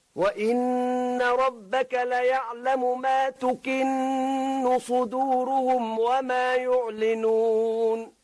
وإن ربك ليعلم ما تكن صدورهم وما يعلنون